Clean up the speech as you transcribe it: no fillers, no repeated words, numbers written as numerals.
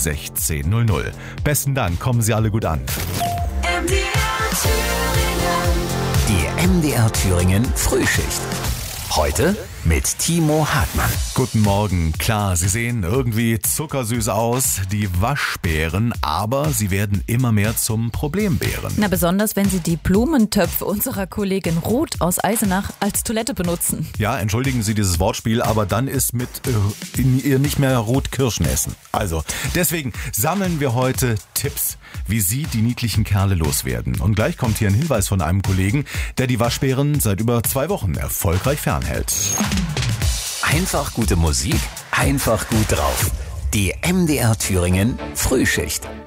1600. Besten Dank, kommen Sie alle gut an. Die MDR Thüringen Frühschicht. Heute mit Timo Hartmann. Guten Morgen. Klar, Sie sehen irgendwie zuckersüß aus, die Waschbären, aber sie werden immer mehr zum Problembären. Na, besonders wenn Sie die Blumentöpfe unserer Kollegin Ruth aus Eisenach als Toilette benutzen. Ja, entschuldigen Sie dieses Wortspiel, aber dann ist mit in ihr nicht mehr Ruth Kirschen essen. Also, deswegen sammeln wir heute Tipps, wie Sie die niedlichen Kerle loswerden. Und gleich kommt hier ein Hinweis von einem Kollegen, der die Waschbären seit über 2 Wochen erfolgreich fernhält. Einfach gute Musik, einfach gut drauf. Die MDR Thüringen Frühschicht.